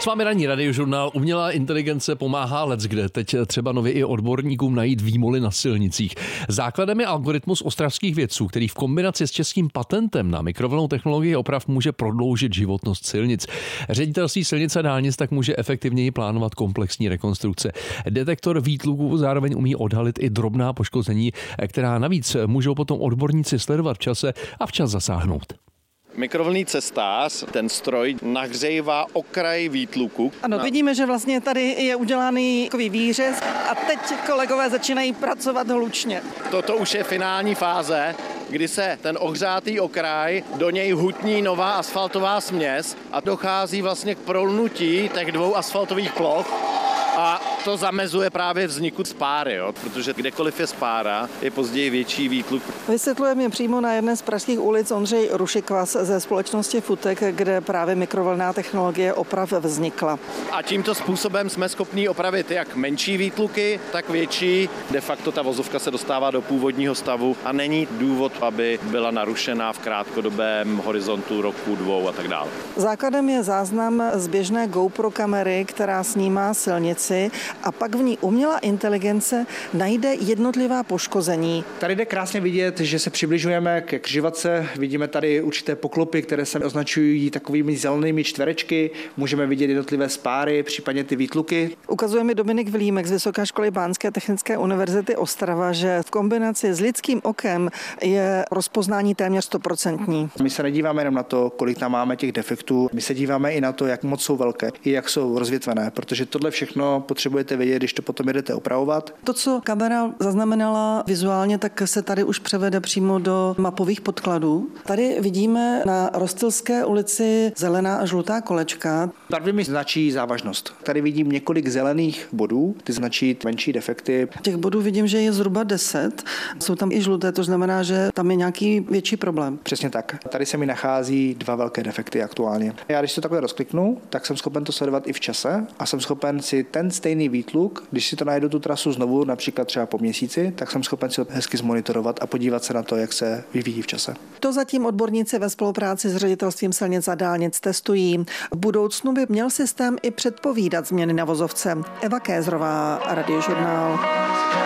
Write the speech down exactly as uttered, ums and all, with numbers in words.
S vámi ranní radiožurnál. Umělá inteligence pomáhá leckde, teď třeba nově i odborníkům najít výmoly na silnicích. Základem je algoritmus ostravských vědců, který v kombinaci s českým patentem na mikrovlnnou technologii oprav může prodloužit životnost silnic. Ředitelství silnic a dálnic tak může efektivněji plánovat komplexní rekonstrukce. Detektor výtluků zároveň umí odhalit i drobná poškození, která navíc můžou potom odborníci sledovat v čase a včas zasáhnout. Mikrovlnný cestář, ten stroj nahřejvá okraj výtluku. Ano, vidíme, že vlastně tady je udělaný takový výřez a teď kolegové začínají pracovat hlučně. Toto už je finální fáze, kdy se ten ohřátý okraj, do něj hutní nová asfaltová směs a dochází vlastně k prolnutí těch dvou asfaltových ploch. A to zamezuje právě vzniku spáry, jo? Protože kdekoliv je spára, je později větší výtluk. Vysvětluje mě přímo na jedné z pražských ulic Ondřej Rušikvas ze společnosti Futek, kde právě mikrovlnná technologie oprav vznikla. A tímto způsobem jsme schopni opravit jak menší výtluky, tak větší. De facto ta vozovka se dostává do původního stavu a není důvod, aby byla narušená v krátkodobém horizontu roku, dvou a tak dále. Základem je záznam z běžné GoPro kamery, která snímá silnici, a pak v ní umělá inteligence najde jednotlivá poškození. Tady jde krásně vidět, že se přibližujeme ke křižovatce. Vidíme tady určité poklopy, které se označují takovými zelenými čtverečky. Můžeme vidět jednotlivé spáry, případně ty výtluky. Ukazuje mi Dominik Vilímek z Vysoké školy Bánské technické univerzity Ostrava, že v kombinaci s lidským okem je rozpoznání téměř stoprocentní. My se nedíváme jenom na to, kolik tam máme těch defektů. My se díváme i na to, jak moc jsou velké, i jak jsou rozvětvené, protože tohle všechno potřebujete vědět, když to potom jdete opravovat. To, co kamera zaznamenala vizuálně, tak se tady už převede přímo do mapových podkladů. Tady vidíme na Rostylské ulici zelená a žlutá kolečka. Barvy mi značí závažnost. Tady vidím několik zelených bodů, ty značí menší defekty. Těch bodů vidím, že je zhruba deset. Jsou tam i žluté, to znamená, že tam je nějaký větší problém. Přesně tak. Tady se mi nachází dva velké defekty aktuálně. Já když to takhle rozkliknu, tak jsem schopen to sledovat i v čase a jsem schopen si ten stejný výtluk, když si to najdu tu trasu znovu, například třeba po měsíci, tak jsem schopen si to hezky zmonitorovat a podívat se na to, jak se vyvíjí v čase. To zatím odborníci ve spolupráci s ředitelstvím silnic a dálnic testují. V budoucnu by měl systém i předpovídat změny na vozovce. Eva Kézrová, Radiožurnál.